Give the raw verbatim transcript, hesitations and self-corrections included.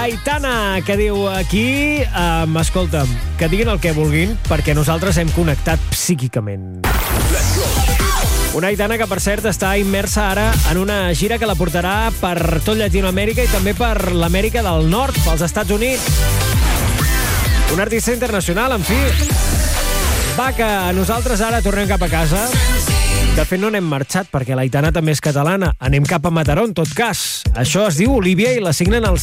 l'Aitana, que diu aquí, um, escolta'm, que diguin el que vulguin, perquè nosaltres hem connectat psíquicament. Una Aitana que, per cert, està immersa ara en una gira que la portarà per tot Llatinoamèrica i també per l'Amèrica del Nord, pels Estats Units. Un artista internacional, en fi. Va, que nosaltres ara tornem cap a casa. De fet, no n'hem marxat, perquè l'Aitana també és catalana. Anem cap a Mataró, en tot cas. Això es diu Olivia i la signen els